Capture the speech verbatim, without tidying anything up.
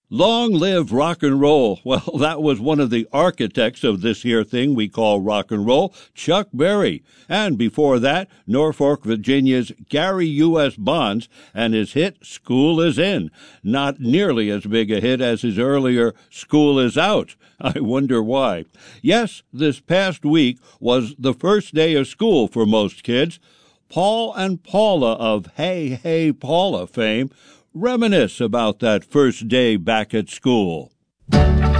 Long live rock and roll. Well, that was one of the architects of this here thing we call rock and roll, Chuck Berry. And before that, Norfolk, Virginia's Gary U S. Bonds and his hit, School is In. Not nearly as big a hit as his earlier School is Out. I wonder why. Yes, this past week was the first day of school for most kids. Paul and Paula of Hey Hey Paula fame reminisce about that first day back at school.